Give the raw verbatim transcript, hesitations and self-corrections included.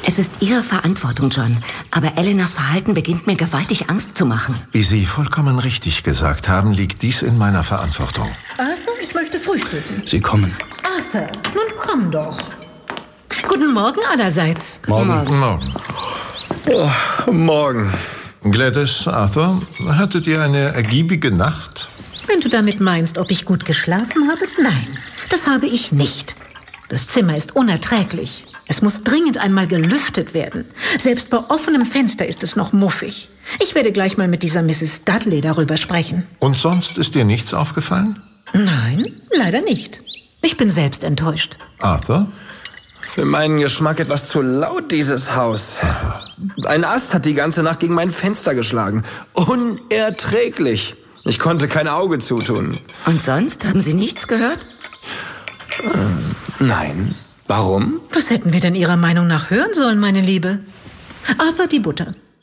Es ist Ihre Verantwortung, John. Aber Eleanors Verhalten beginnt mir gewaltig Angst zu machen. Wie Sie vollkommen richtig gesagt haben, liegt dies in meiner Verantwortung. Arthur, ich möchte frühstücken. Sie kommen. Arthur, nun komm doch. Guten Morgen allerseits. Morgen. Guten Morgen. Oh, morgen. Gladys, Arthur, hattet ihr eine ergiebige Nacht? Wenn du damit meinst, ob ich gut geschlafen habe, nein, das habe ich nicht. Das Zimmer ist unerträglich. Es muss dringend einmal gelüftet werden. Selbst bei offenem Fenster ist es noch muffig. Ich werde gleich mal mit dieser Misses Dudley darüber sprechen. Und sonst ist dir nichts aufgefallen? Nein, leider nicht. Ich bin selbst enttäuscht. Arthur? Für meinen Geschmack etwas zu laut, dieses Haus. Ein Ast hat die ganze Nacht gegen mein Fenster geschlagen. Unerträglich. Ich konnte kein Auge zutun. Und sonst? Haben Sie nichts gehört? Ähm, nein. Warum? Was hätten wir denn Ihrer Meinung nach hören sollen, meine Liebe? Arthur, die Butter.